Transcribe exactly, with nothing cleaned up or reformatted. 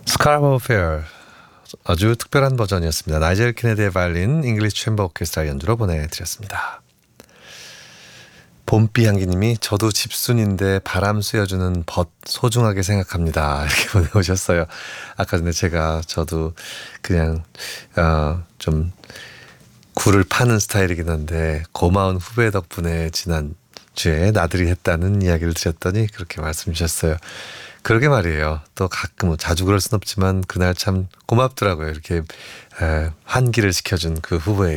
스카라바우 페어 아주 특별한 버전이었습니다. 나이젤 케네디의 바이올린, 잉글리시 챔버 오케스트라 연주로 보내드렸습니다. 봄비 향기님이 저도 집순인데 바람 쐬어주는 벗 소중하게 생각합니다. 이렇게 보내오셨어요. 아까 전에 제가 저도 그냥 어, 좀 굴을 파는 스타일이긴 한데 고마운 후배 덕분에 지난주에 나들이 했다는 이야기를 드렸더니 그렇게 말씀 주셨어요. 그러게 말이에요. 또 가끔 자주 그럴 순 없지만 그날 참 고맙더라고요. 이렇게 에, 환기를 시켜준 그 후보에게.